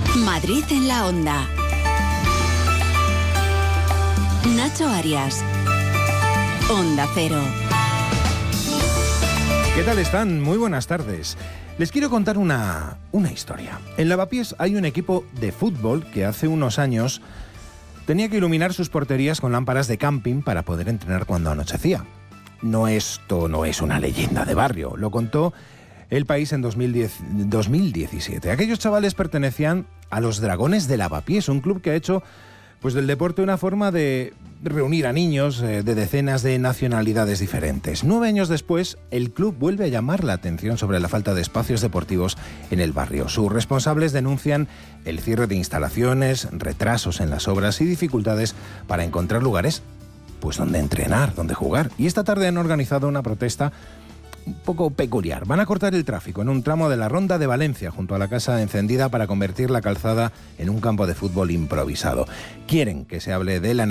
Madrid en la Onda. Nacho Arias. Onda Cero. ¿Qué tal están? Muy buenas tardes. Les quiero contar una historia. En Lavapiés hay un equipo de fútbol que hace unos años tenía que iluminar sus porterías con lámparas de camping para poder entrenar cuando anochecía. Esto no es una leyenda de barrio, lo contó El País en 2017. Aquellos chavales pertenecían a los Dragones de Lavapiés, un club que ha hecho del deporte una forma de reunir a niños de decenas de nacionalidades diferentes. 9 años después, el club vuelve a llamar la atención sobre la falta de espacios deportivos en el barrio. Sus responsables denuncian el cierre de instalaciones, retrasos en las obras y dificultades para encontrar lugares donde entrenar, donde jugar. Y esta tarde han organizado una protesta un poco peculiar. Van a cortar el tráfico en un tramo de la Ronda de Valencia junto a la Casa Encendida para convertir la calzada en un campo de fútbol improvisado. Quieren que se hable de la